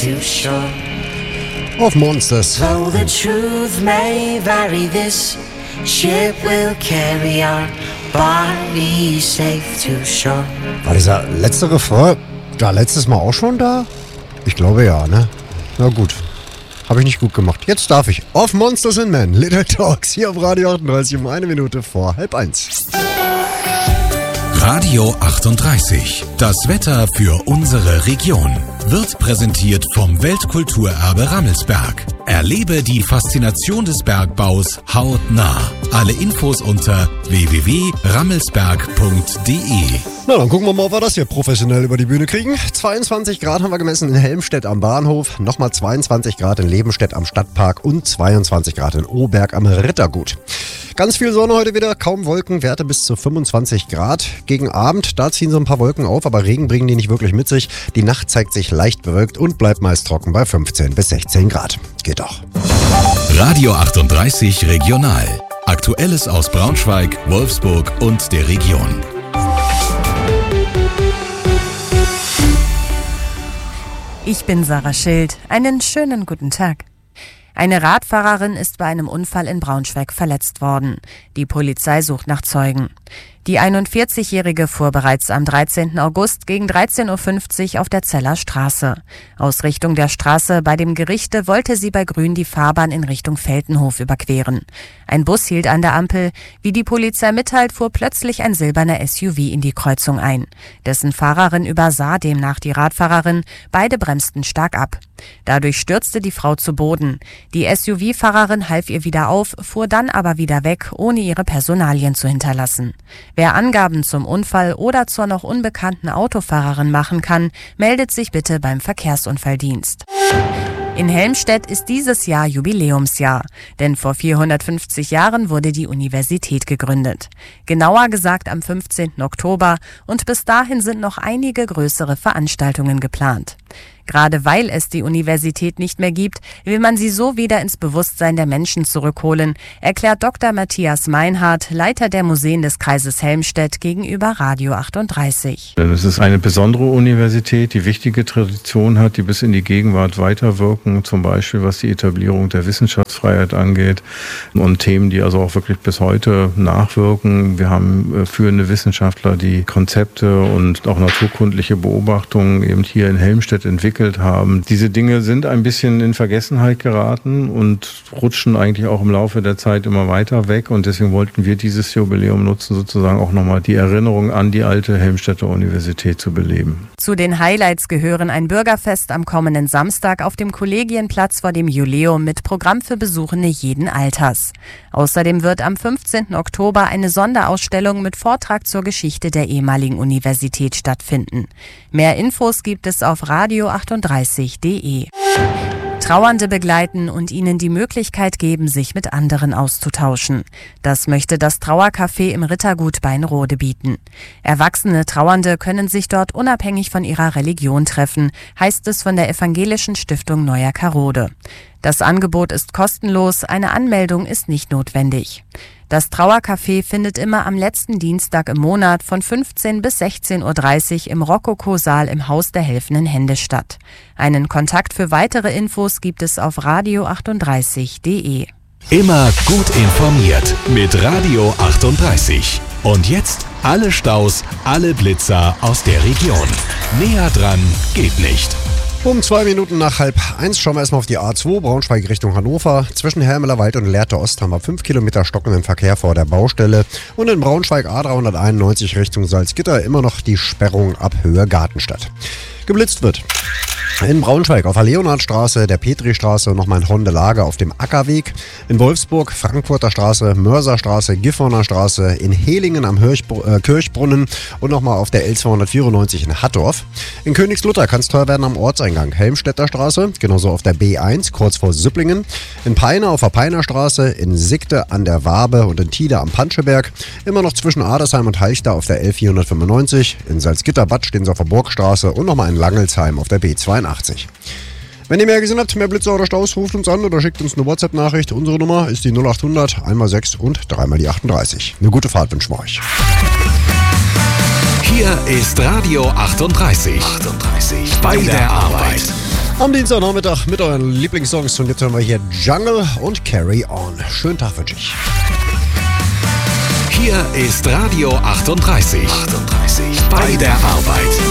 to shore. Auf Monsters. Though the truth may vary, this ship will carry our bodies safe to shore. War dieser letzte Refrain da letztes Mal auch schon da? Ich glaube ja, ne? Na gut. Habe ich nicht gut gemacht. Jetzt darf ich. Auf Monsters and Men, Little Talks, hier auf Radio 38 um 1 Minute vor 12:30. Radio 38. Das Wetter für unsere Region wird präsentiert vom Weltkulturerbe Rammelsberg. Erlebe die Faszination des Bergbaus hautnah. Alle Infos unter www.rammelsberg.de. Na, dann gucken wir mal, ob wir das hier professionell über die Bühne kriegen. 22 Grad haben wir gemessen in Helmstedt am Bahnhof, nochmal 22 Grad in Lebenstedt am Stadtpark und 22 Grad in Oberg am Rittergut. Ganz viel Sonne heute wieder, kaum Wolken, Werte bis zu 25 Grad. Gegen Abend, da ziehen so ein paar Wolken auf, aber Regen bringen die nicht wirklich mit sich. Die Nacht zeigt sich leicht bewölkt und bleibt meist trocken bei 15 bis 16 Grad. Geht doch. Radio 38 Regional. Aktuelles aus Braunschweig, Wolfsburg und der Region. Ich bin Sarah Schild. Einen schönen guten Tag. Eine Radfahrerin ist bei einem Unfall in Braunschweig verletzt worden. Die Polizei sucht nach Zeugen. Die 41-Jährige fuhr bereits am 13. August gegen 13.50 Uhr auf der Zeller Straße. Aus Richtung der Straße bei dem Gerichte wollte sie bei Grün die Fahrbahn in Richtung Feltenhof überqueren. Ein Bus hielt an der Ampel. Wie die Polizei mitteilt, fuhr plötzlich ein silberner SUV in die Kreuzung ein. Dessen Fahrerin übersah demnach die Radfahrerin. Beide bremsten stark ab. Dadurch stürzte die Frau zu Boden. Die SUV-Fahrerin half ihr wieder auf, fuhr dann aber wieder weg, ohne ihre Personalien zu hinterlassen. Wer Angaben zum Unfall oder zur noch unbekannten Autofahrerin machen kann, meldet sich bitte beim Verkehrsunfalldienst. In Helmstedt ist dieses Jahr Jubiläumsjahr, denn vor 450 Jahren wurde die Universität gegründet. Genauer gesagt am 15. Oktober und bis dahin sind noch einige größere Veranstaltungen geplant. Gerade weil es die Universität nicht mehr gibt, will man sie so wieder ins Bewusstsein der Menschen zurückholen, erklärt Dr. Matthias Meinhardt, Leiter der Museen des Kreises Helmstedt, gegenüber Radio 38. Es ist eine besondere Universität, die wichtige Tradition hat, die bis in die Gegenwart weiterwirken, zum Beispiel was die Etablierung der Wissenschaftsfreiheit angeht und Themen, die also auch wirklich bis heute nachwirken. Wir haben führende Wissenschaftler, die Konzepte und auch naturkundliche Beobachtungen eben hier in Helmstedt entwickelt haben. Diese Dinge sind ein bisschen in Vergessenheit geraten und rutschen eigentlich auch im Laufe der Zeit immer weiter weg und deswegen wollten wir dieses Jubiläum nutzen, sozusagen auch nochmal die Erinnerung an die alte Helmstedter Universität zu beleben. Zu den Highlights gehören ein Bürgerfest am kommenden Samstag auf dem Kollegienplatz vor dem Jubiläum mit Programm für Besuchende jeden Alters. Außerdem wird am 15. Oktober eine Sonderausstellung mit Vortrag zur Geschichte der ehemaligen Universität stattfinden. Mehr Infos gibt es auf radio38.de. Trauernde begleiten und ihnen die Möglichkeit geben, sich mit anderen auszutauschen. Das möchte das Trauercafé im Rittergut Beinrode bieten. Erwachsene Trauernde können sich dort unabhängig von ihrer Religion treffen, heißt es von der Evangelischen Stiftung Neuer Karode. Das Angebot ist kostenlos, eine Anmeldung ist nicht notwendig. Das Trauercafé findet immer am letzten Dienstag im Monat von 15 bis 16.30 Uhr im Rokoko-Saal im Haus der helfenden Hände statt. Einen Kontakt für weitere Infos gibt es auf radio38.de. Immer gut informiert mit Radio 38. Und jetzt alle Staus, alle Blitzer aus der Region. Näher dran geht nicht. Um 2 Minuten nach 12:30 schauen wir erstmal auf die A2, Braunschweig Richtung Hannover. Zwischen Hermelerwald und Lehrte Ost haben wir 5 Kilometer stockenden Verkehr vor der Baustelle. Und in Braunschweig A391 Richtung Salzgitter immer noch die Sperrung ab Höhe Gartenstadt. Geblitzt wird in Braunschweig auf der Leonhardstraße, der Petristraße und nochmal in Hondelager auf dem Ackerweg. In Wolfsburg, Frankfurter Straße, Mörserstraße, Gifhorner Straße, in Hehlingen am Kirchbrunnen und nochmal auf der L294 in Hattorf. In Königslutter kann es teuer werden am Ortseingang Helmstedter Straße, genauso auf der B1 kurz vor Süpplingen. In Peine auf der Peinerstraße, in Sigte an der Wabe und in Tide am Panscheberg. Immer noch zwischen Adersheim und Halchter auf der L495. In Salzgitter-Bad stehen sie auf der Burgstraße und nochmal in Langelsheim auf der B82. Wenn ihr mehr gesehen habt, mehr Blitzer oder Staus, ruft uns an oder schickt uns eine WhatsApp-Nachricht. Unsere Nummer ist die 0800 1x6 und 3x die 38. Eine gute Fahrt wünschen wir euch. Hier ist Radio 38. Bei der Arbeit. Am Dienstagnachmittag mit euren Lieblingssongs. Und jetzt hören wir hier Jungle und Carry On. Schönen Tag wünsche ich. Hier ist Radio 38. Bei der Arbeit.